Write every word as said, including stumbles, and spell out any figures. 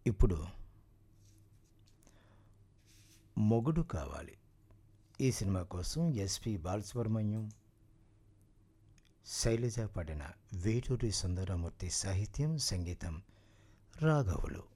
ఇప్పుడు మొగుడు కావాలి ఈ సినిమా కోసం ఎస్పి బాలసుబ్రహ్మణ్యం, శైలజ పాడిన వేటూరి సుందరమూర్తి సాహిత్యం, సంగీతం రాఘవులు.